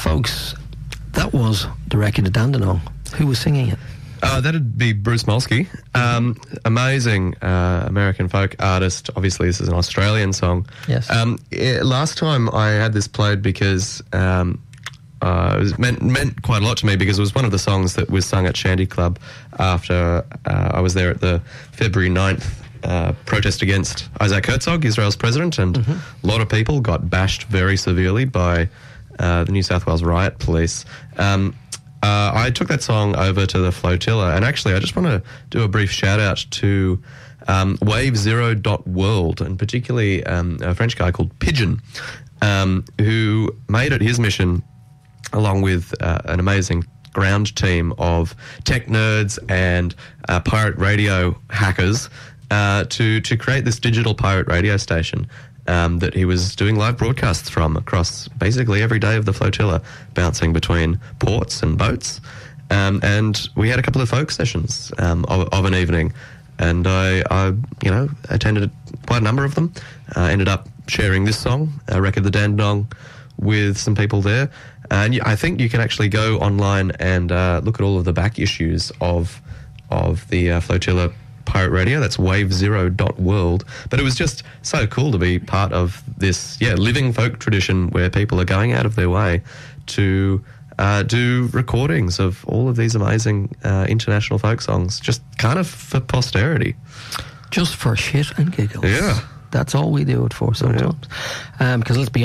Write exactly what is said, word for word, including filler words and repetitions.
folks, that was the record of Dandenong. Who was singing it? Uh, that'd be Bruce Molsky. Um, amazing uh, American folk artist. Obviously, this is an Australian song. Yes. Um, it, last time I had this played because um, uh, it was meant, meant quite a lot to me because it was one of the songs that was sung at Shandy Club after uh, I was there at the February ninth uh, protest against Isaac Herzog, Israel's president, and mm-hmm. a lot of people got bashed very severely by uh, the New South Wales riot police. Um, Uh, I took that song over to the Flotilla, and actually I just want to do a brief shout-out to um, wave zero dot world, and particularly um, a French guy called Pigeon, um, who made it his mission, along with uh, an amazing ground team of tech nerds and uh, pirate radio hackers, uh, to, to create this digital pirate radio station. Um, that he was doing live broadcasts from across basically every day of the Flotilla, bouncing between ports and boats. Um, and we had a couple of folk sessions um, of, of an evening, and I, I, you know, attended quite a number of them. Uh, ended up sharing this song, uh, Record the Dandenong, with some people there. And I think you can actually go online and uh, look at all of the back issues of of the uh, Flotilla Pirate Radio. That's wave zero dot world. But it was just so cool to be part of this, yeah, living folk tradition where people are going out of their way to uh, do recordings of all of these amazing uh, international folk songs, just kind of for posterity. Just for shit and giggles. Yeah. That's all we do it for sometimes. Yeah. Um, because let's be